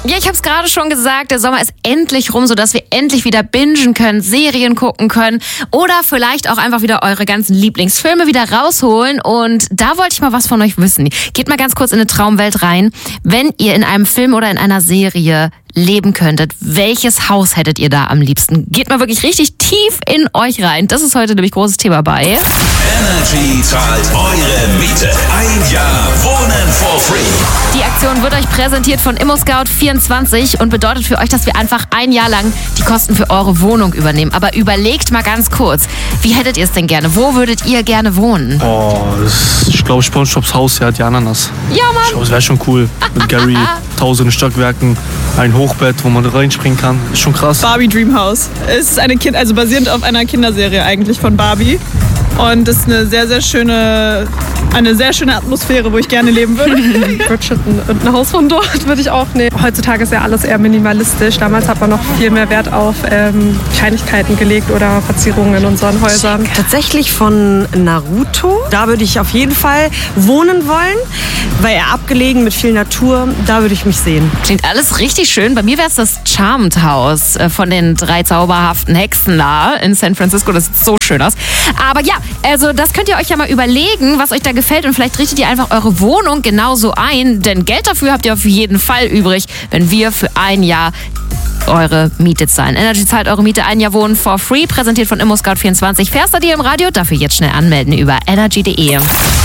Ja, ich habe es gerade schon gesagt, der Sommer ist endlich rum, sodass wir endlich wieder bingen können, Serien gucken können oder vielleicht auch einfach wieder eure ganzen Lieblingsfilme wieder rausholen. Und da wollte ich mal was von euch wissen. Geht mal ganz kurz in eine Traumwelt rein. Wenn ihr in einem Film oder in einer Serie leben könntet, welches Haus hättet ihr da am liebsten? Geht mal wirklich richtig tief in euch rein. Das ist heute nämlich großes Thema bei Energy zahlt eure Miete. Ein Jahr Wohnen for free. Die Aktion wird euch präsentiert von ImmoScout24 und bedeutet für euch, dass wir einfach ein Jahr lang die Kosten für eure Wohnung übernehmen. Aber überlegt mal ganz kurz, wie hättet ihr es denn gerne? Wo würdet ihr gerne wohnen? Oh, ich glaube, SpongeBobs Haus, ja, die Ananas. Ja, Mann! Ich glaube, es wäre schon cool. Mit Gary, 1000 Stockwerken, ein Hochbett, wo man reinspringen kann. Ist schon krass. Barbie Dreamhouse. Es ist eine basierend auf einer Kinderserie eigentlich von Barbie. Und es ist eine sehr schöne Atmosphäre, wo ich gerne leben würde. Bridgerton und ein Haus von dort würde ich auch nehmen. Heutzutage ist ja alles eher minimalistisch. Damals hat man noch viel mehr Wert auf Kleinigkeiten gelegt oder Verzierungen in unseren Häusern. Tatsächlich von Naruto. Da würde ich auf jeden Fall wohnen wollen, weil er abgelegen mit viel Natur, da würde ich mich sehen. Klingt alles richtig schön. Bei mir wäre es das Charmed Haus von den 3 zauberhaften Hexen da in San Francisco. Das sieht so schön aus. Aber ja, also das könnt ihr euch ja mal überlegen, was euch da gefällt. Und vielleicht richtet ihr einfach eure Wohnung genauso ein. Denn Geld dafür habt ihr auf jeden Fall übrig, wenn wir für ein Jahr eure Miete zahlen. Energy zahlt eure Miete, ein Jahr Wohnen for free. Präsentiert von ImmoScout24. Fairster Deal im Radio. Dafür jetzt schnell anmelden über energy.de.